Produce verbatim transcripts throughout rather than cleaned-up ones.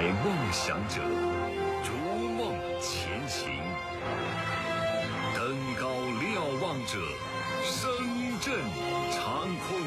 梦想者，逐梦前行。登高瞭望者，声震长空。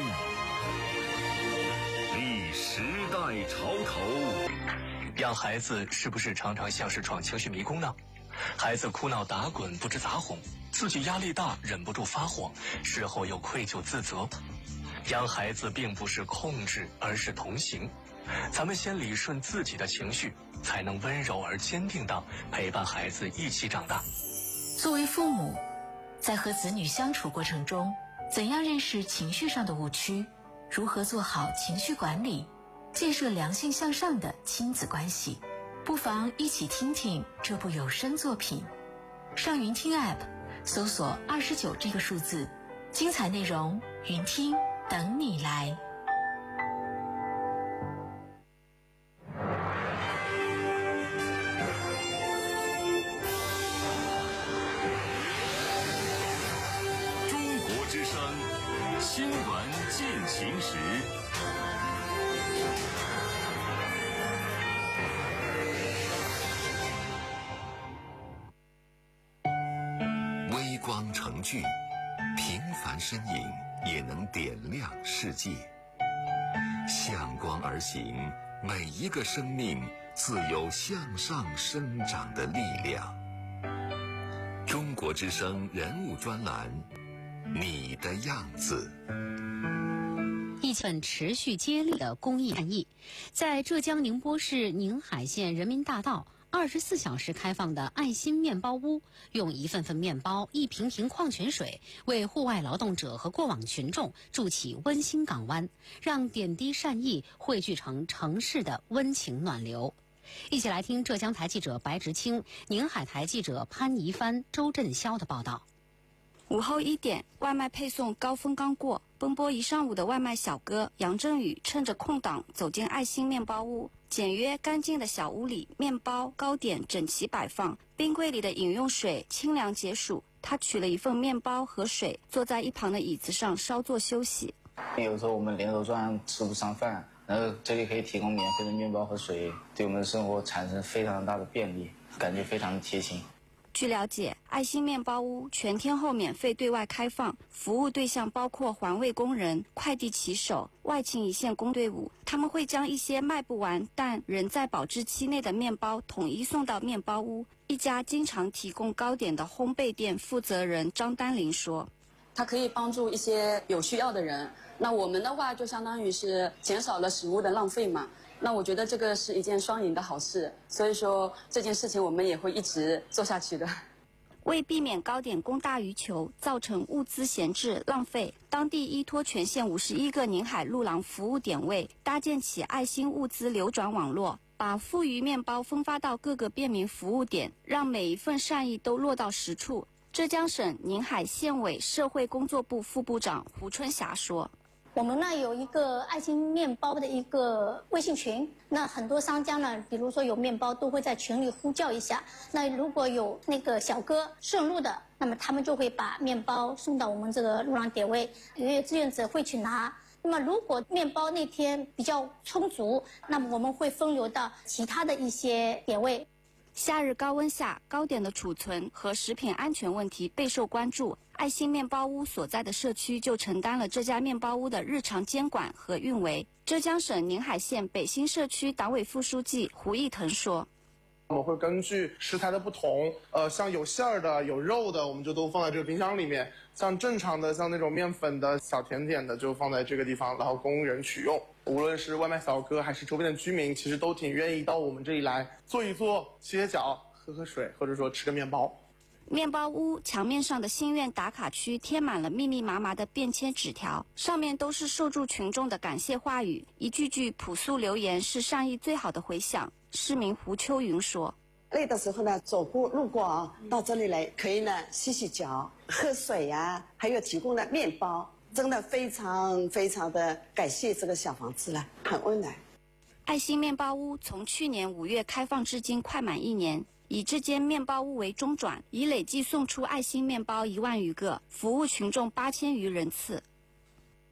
历时代潮头。 养孩子是不是常常像是闯情绪迷宫呢？孩子哭闹打滚不知咋哄，自己压力大忍不住发火，事后又愧疚自责。养孩子并不是控制，而是同行。咱们先理顺自己的情绪，才能温柔而坚定地陪伴孩子一起长大。 作为父母，在和子女相处过程中，怎样认识情绪上的误区，如何做好情绪管理，建设良性向上的亲子关系，不妨一起听听这部有声作品。上云听 App 搜索二十九这个数字，精彩内容云听等你来。 中国之声新闻进行时。微光成炬，平凡身影也能点亮世界。向光而行，每一个生命自有向上生长的力量。中国之声人物专栏，你的样子。 一份持续接力的公益倡议，在浙江宁波市宁海县人民大道二十四小时开放的爱心面包屋，用一份份面包、一瓶瓶矿泉水，为户外劳动者和过往群众筑起温馨港湾，让点滴善意汇聚成城市的温情暖流。一起来听浙江台记者白直清、宁海台记者潘怡帆、周振霄的报道。 午后一点，外卖配送高峰刚过，奔波一上午的外卖小哥杨振宇趁着空档走进爱心面包屋。简约干净的小屋里，面包、糕点整齐摆放，冰柜里的饮用水清凉解暑。他取了一份面包和水，坐在一旁的椅子上稍作休息。 有时候我们连轴转吃不上饭，然后这里可以提供免费的面包和水，对我们的生活产生非常大的便利，感觉非常的贴心。 据了解，爱心面包屋全天候免费对外开放，服务对象包括环卫工人、快递骑手、外勤一线工队伍。他们会将一些卖不完但仍在保质期内的面包统一送到面包屋。一家经常提供糕点的烘焙店负责人张丹玲说：“ 它可以帮助一些有需要的人，那我们的话就相当于是减少了食物的浪费嘛。那我觉得这个是一件双赢的好事，所以说这件事情我们也会一直做下去的。” 为避免糕点供大于求，造成物资闲置浪费，当地依托全县五十一个宁海路廊服务点位，搭建起爱心物资流转网络，把富余面包分发到各个便民服务点，让每一份善意都落到实处。浙江省宁海县委社会工作部副部长胡春霞说：“ 我们呢有一个爱心面包的一个微信群，那很多商家呢，比如说有面包都会在群里呼叫一下，那如果有那个小哥顺路的，那么他们就会把面包送到我们这个路廊点位，也有志愿者会去拿。那么如果面包那天比较充足，那么我们会分流到其他的一些点位。” 夏日高温下，糕点的储存和食品安全问题备受关注。爱心面包屋所在的社区就承担了这家面包屋的日常监管和运维。浙江省宁海县北新社区党委副书记胡义腾说：“ 我们会根据食材的不同，呃，像有馅儿的、有肉的，我们就都放在这个冰箱里面；像正常的、像那种面粉的小甜点的，就放在这个地方，然后供人取用。无论是外卖小哥还是周边的居民，其实都挺愿意到我们这里来坐一坐、洗洗脚、喝喝水，或者说吃个面包。” 面包屋墙面上的心愿打卡区贴满了密密麻麻的便签纸条，上面都是受助群众的感谢话语，一句句朴素留言是善意最好的回响。市民胡秋云说：“ 累的时候呢，走过路过啊，到这里来可以呢洗洗脚、喝水呀、啊，还有提供了面包，真的非常非常的感谢这个小房子了，很温暖。” 爱心面包屋从去年五月开放至今快满一年。以这间面包屋为中转，已累计送出爱心面包一万余个，服务群众八千余人次。